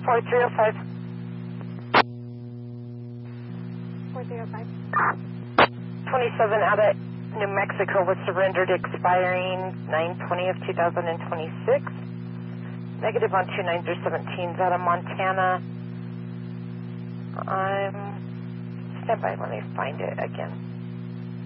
4305. 4305. 27 out of New Mexico was surrendered expiring 9/20 of 2026. Negative on 29017s out of Montana. Stand by, let me find it again.